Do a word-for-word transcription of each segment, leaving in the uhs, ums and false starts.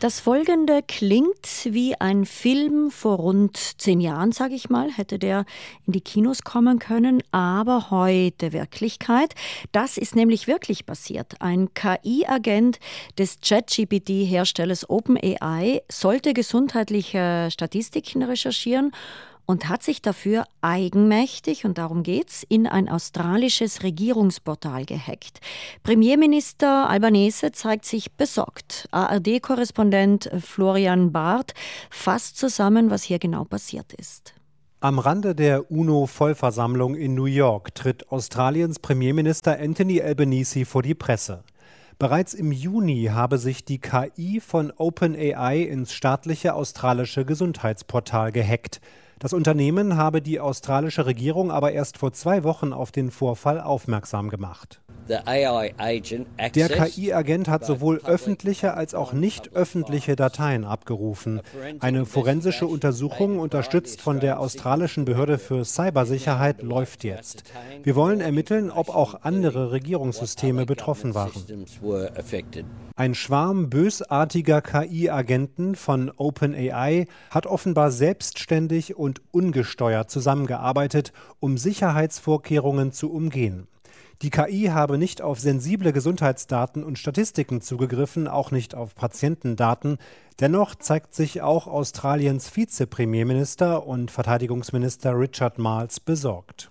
Das Folgende klingt wie ein Film vor rund zehn Jahren, sage ich mal, hätte der in die Kinos kommen können, aber heute Wirklichkeit. Das ist nämlich wirklich passiert. Ein K I-Agent des ChatGPT Herstellers OpenAI sollte gesundheitliche Statistiken recherchieren und hat sich dafür eigenmächtig, und darum geht's, in ein australisches Regierungsportal gehackt. Premierminister Albanese zeigt sich besorgt. A R D-Korrespondent Florian Barth fasst zusammen, was hier genau passiert ist. Am Rande der UNO-Vollversammlung in New York tritt Australiens Premierminister Anthony Albanese vor die Presse. Bereits im Juni habe sich die K I von OpenAI ins staatliche australische Gesundheitsportal gehackt. Das Unternehmen habe die australische Regierung aber erst vor zwei Wochen auf den Vorfall aufmerksam gemacht. Der K I-Agent hat sowohl öffentliche als auch nicht öffentliche Dateien abgerufen. Eine forensische Untersuchung, unterstützt von der australischen Behörde für Cybersicherheit, läuft jetzt. Wir wollen ermitteln, ob auch andere Regierungssysteme betroffen waren. Ein Schwarm bösartiger K I-Agenten von OpenAI hat offenbar selbstständig und ungesteuert zusammengearbeitet, um Sicherheitsvorkehrungen zu umgehen. Die K I habe nicht auf sensible Gesundheitsdaten und Statistiken zugegriffen, auch nicht auf Patientendaten. Dennoch zeigt sich auch Australiens Vizepremierminister und Verteidigungsminister Richard Marles besorgt.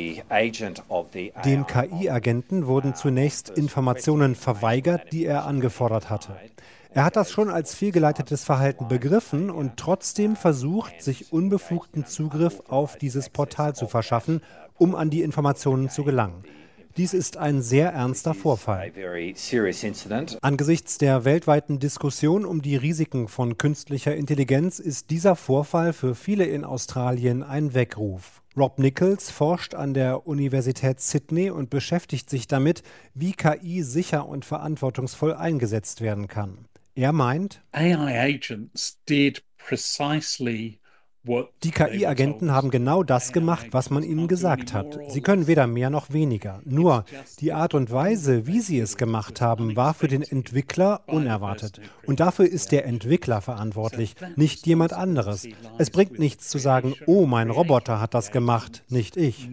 Dem K I-Agenten wurden zunächst Informationen verweigert, die er angefordert hatte. Er hat das schon als fehlgeleitetes Verhalten begriffen und trotzdem versucht, sich unbefugten Zugriff auf dieses Portal zu verschaffen, um an die Informationen zu gelangen. Dies ist ein sehr ernster Vorfall. Angesichts der weltweiten Diskussion um die Risiken von künstlicher Intelligenz ist dieser Vorfall für viele in Australien ein Weckruf. Rob Nichols forscht an der Universität Sydney und beschäftigt sich damit, wie K I sicher und verantwortungsvoll eingesetzt werden kann. Er meint, A I agents did precisely die K I-Agenten haben genau das gemacht, was man ihnen gesagt hat. Sie können weder mehr noch weniger. Nur die Art und Weise, wie sie es gemacht haben, war für den Entwickler unerwartet. Und dafür ist der Entwickler verantwortlich, nicht jemand anderes. Es bringt nichts zu sagen, oh, mein Roboter hat das gemacht, nicht ich.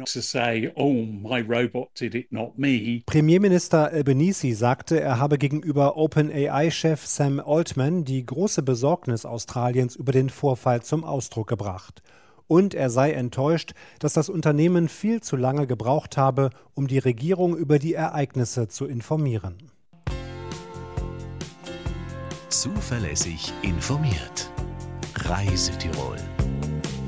Premierminister Albanese sagte, er habe gegenüber OpenAI-Chef Sam Altman die große Besorgnis Australiens über den Vorfall zum Ausdruck gebracht. Gebracht. Und er sei enttäuscht, dass das Unternehmen viel zu lange gebraucht habe, um die Regierung über die Ereignisse zu informieren. Zuverlässig informiert. Reise Tirol.